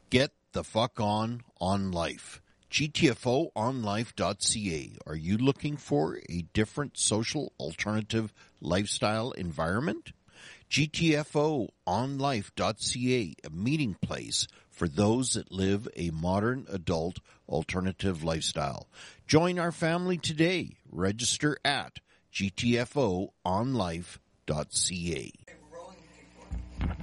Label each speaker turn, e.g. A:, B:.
A: Get the fuck on life. GTFOonlife.ca. Are you looking for a different social alternative lifestyle environment? GTFOonlife.ca, a meeting place for those that live a modern adult alternative lifestyle. Join our family today. Register at GTFOonlife.ca.